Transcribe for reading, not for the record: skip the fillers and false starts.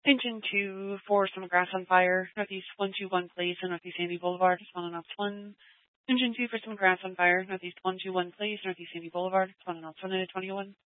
Engine 2 for Summer Grass on Fire, Northeast 121 Place and Northeast Sandy Boulevard, 1 and 1. Engine 2 for Summer Grass on Fire, Northeast 121 Place, Northeast Sandy Boulevard, 1 and 21.